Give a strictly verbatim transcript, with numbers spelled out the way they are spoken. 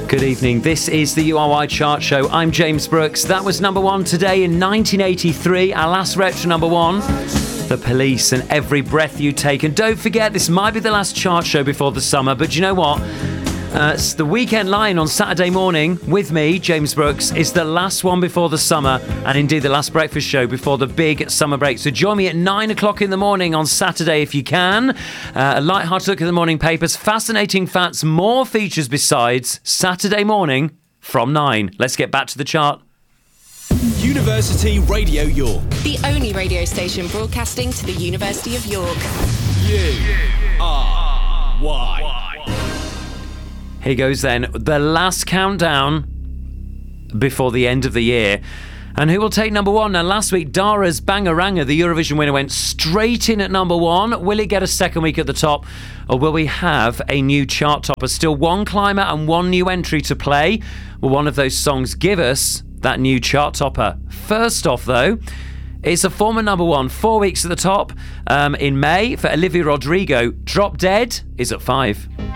Good evening. This is the U R Y Chart Show. I'm James Brooks. That was number one today in nineteen eighty-three. Our last retro number one, The Police and Every Breath You Take. And don't forget, this might be the last chart show before the summer, but you know what? Uh, it's the Weekend Line on Saturday morning with me, James Brooks, is the last one before the summer, and indeed the last breakfast show before the big summer break. So join me at nine o'clock in the morning on Saturday if you can. Uh, a light-hearted look at the morning papers, fascinating facts, more features besides. Saturday morning from nine. Let's get back to the chart. University Radio York. The only radio station broadcasting to the University of York. U R Y. Here goes then, the last countdown before the end of the year. And who will take number one? Now, last week, Dara's Bangaranga, the Eurovision winner, went straight in at number one. Will it get a second week at the top? Or will we have a new chart topper? Still one climber and one new entry to play. Will one of those songs give us that new chart topper? First off, though, it's a former number one, four weeks at the top um, in May for Olivia Rodrigo. Drop Dead is at five.